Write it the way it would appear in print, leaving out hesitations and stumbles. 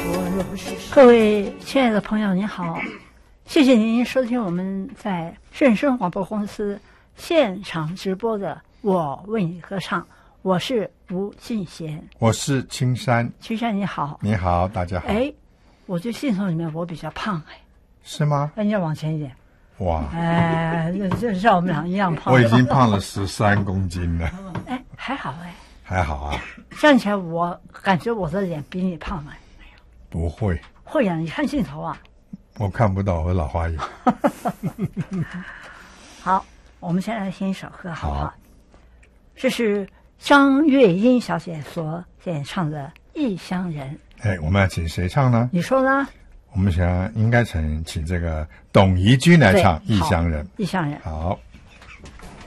各位亲爱的朋友，您好，谢谢您收听我们在正声广播公司现场直播的《我为你歌唱》，我是吴信贤， 我是青山。 青山你好。 你好，大家好。 哎，我觉得信筒里面我比较胖， 是吗？ 你要往前一点。 哇， 这像我们俩一样胖。 我已经胖了13公斤了。 哎，还好还好啊。 站起来我感觉我的脸比你胖了。 不会。 会啊，你看镜头啊。 我看不到，我老花眼。 好，我们先来听一首歌好不好？这是张月英小姐所演唱的《异乡人》。 哎，我们要请谁唱呢？ 你说呢？ 我们应该请这个董怡君来唱《异乡人》。 异乡人。 好。